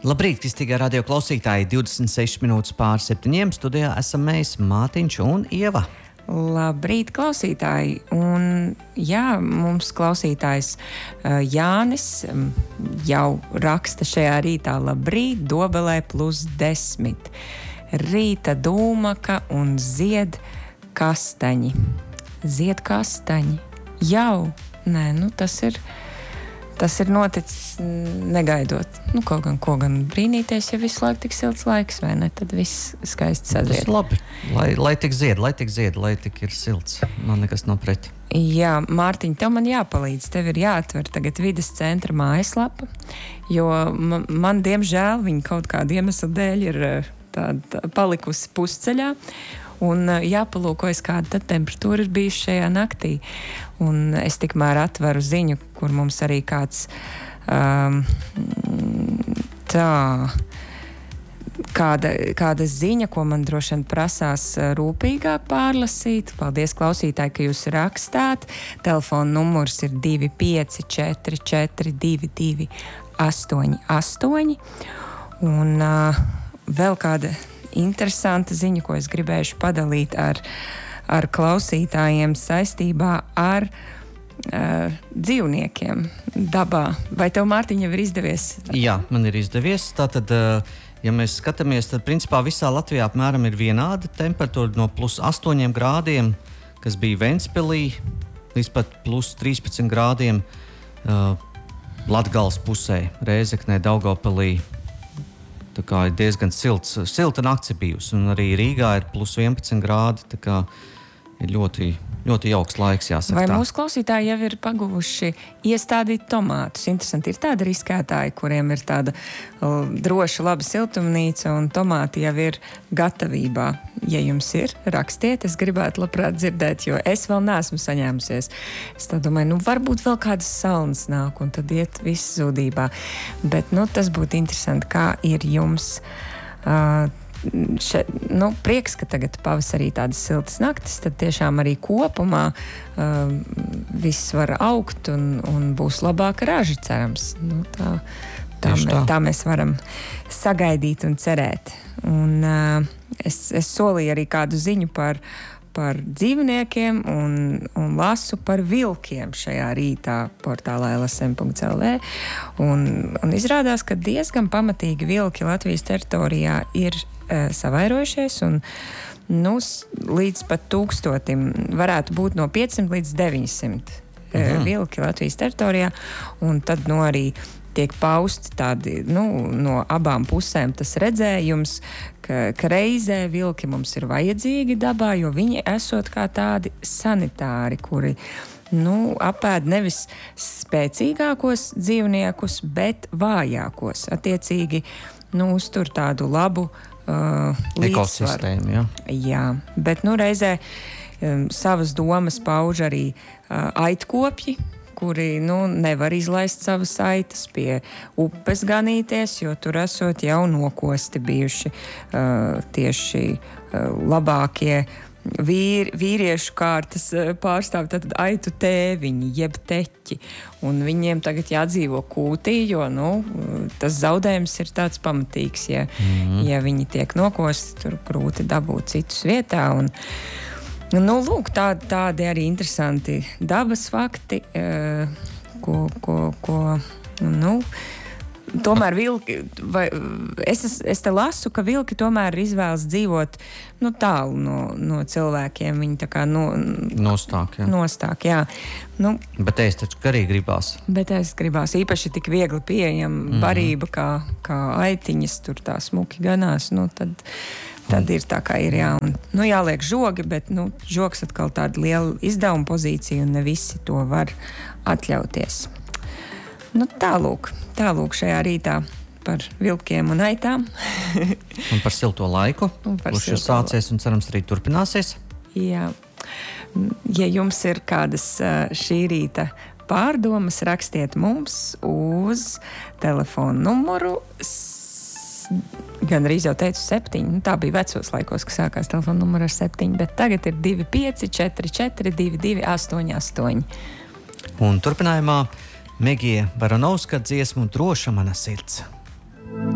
Labrīt, kristīgā radio klausītāji, 26 minūtes pār 7. Studijā esam mēs, Mātiņš un Ieva. Labrīt, klausītāji! Un jā, mums klausītājs Jānis jau raksta šajā rītā: labrīt, Dobelē +10. Rīta dūmaka un zied kastaņi. Zied kastaņi. Jau! Nē, tas ir noticis negaidot. Kaut gan, ko gan brīnīties, ja visu laiku tik silts laiks, vai ne? Tad viss skaisti sazied. Tas ir labi. Lai tik zied, lai tik ir silts. Man nekas nav pret. Jā, Mārtiņ, tev man jāpalīdz. Tev ir jāatver tagad Vides centra mājaslapa, jo man, diemžēl, viņa kaut kādu iemeslu dēļ ir tāda palikusi pusceļā. Un jāpalūkojas, kāda tad temperatūra ir bijusi šajā naktī. Un es tikmēr atveru ziņu, kur mums arī kāds kāda ziņa, ko man droši vien prasās rūpīgāk pārlasīt. Paldies, klausītāji, ka jūs rakstāt. Telefona numurs ir 254 222 un vēl kāda interesanta ziņa, ko es gribēšu padalīt ar klausītājiem saistībā ar dzīvniekiem dabā. Vai tev, Mārtiņ, jau ir izdevies? Jā, man ir izdevies. Tātad, ja mēs skatāmies, tad principā visā Latvijā apmēram ir vienāda temperatūra no +8 grādiem, kas bija Ventspilī, līdz pat +13 grādiem Latgales pusē, Rēzeknē, Daugavpilī. Tā kā ir diezgan silta nakts bijusi, un arī Rīgā ir +11 grādi, tā kā ir ļoti, ļoti jauks laiks, jāsaka. Vai mūsu klausītāji jau ir paguvuši iestādīt tomātus? Interesanti, ir tādi riskētāji, kuriem ir tāda droša, laba siltumnīca, un tomāti jau ir gatavībā. Ja jums ir, rakstiet, es gribētu labprāt dzirdēt, jo es vēl neesmu saņēmusies. Es tā domāju, varbūt vēl kādas salnas nāk, un tad iet viss zudībā. Bet, tas būtu interesanti, kā ir jums prieks, ka tagad pavasarī tādas siltas naktis, tad tiešām arī kopumā viss var augt un būs labāka raža, cerams. Tā mēs varam sagaidīt un cerēt. Un es solīju arī kādu ziņu par dzīvniekiem un lasu par vilkiem šajā rītā portālā lsm.lv. Un izrādās, ka diezgan pamatīgi vilki Latvijas teritorijā ir savairojušies, un līdz pat 1000 varētu būt no 500 līdz 900 vilki Latvijas teritorijā, un tad arī tiek pausti tādi, no abām pusēm tas redzējums, ka reizē vilki mums ir vajadzīgi dabā, jo viņi esot kā tādi sanitāri, kuri apēd nevis spēcīgākos dzīvniekus, bet vājākos. Attiecīgi, uztur tādu labu ekosistēmu, jā, bet reizē savas domas pauž arī aitkopji, kuri nevar izlaist savas aitas pie upes ganīties, jo tur esot jau nokosti bijuši tieši labākie vīriešu kārtas pārstāvi, tātad aitu tēviņi, jeb teķi. Un viņiem tagad jādzīvo kūtī, jo tas zaudējums ir tāds pamatīgs. Ja viņi tiek nokosti, tur grūti dabūt citus vietā. Lūk, tādi arī interesanti dabas fakti, ko tomēr vilki, es te lasu, ka vilki tomēr izvēlas dzīvot tālu no cilvēkiem. Viņi tā kā nostāk, jā. Bet ēst taču arī gribās. Īpaši tik viegli pieejama barība, kā aitiņas tur tā smuki ganās, tad ir tā, kā ir, jā. Un, jāliek žogi, bet žogs atkal tāda liela izdevuma pozīcija, un ne visi to var atļauties. Tālūk šajā rītā par vilkiem un aitām. Un par silto laiku, kurš ir sācies un cerams arī turpināsies. Jā. Ja jums ir kādas šī rīta pārdomas, rakstiet mums uz telefonu numuru gan arī jau teicu 7. Tā bija vecos laikos, ka sākās telefona numura ar 7, bet tagad ir 2544 2288. Un turpinājumā Megija Baranovska dziesmu Droša mana sirds.